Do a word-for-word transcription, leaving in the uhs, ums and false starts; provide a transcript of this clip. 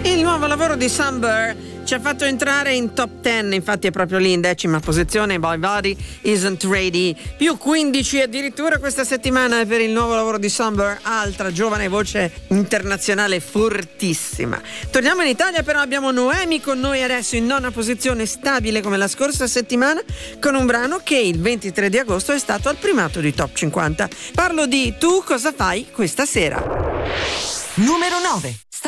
Il nuovo lavoro di Samber ci ha fatto entrare in top dieci, infatti è proprio lì in decima posizione. My Body Isn't Ready, più quindici addirittura questa settimana per il nuovo lavoro di Samber, altra giovane voce internazionale fortissima. Torniamo in Italia, però abbiamo Noemi con noi adesso in nona posizione, stabile come la scorsa settimana, con un brano che il ventitré di agosto è stato al primato di Top cinquanta. Parlo di Tu cosa fai questa sera? Numero nove.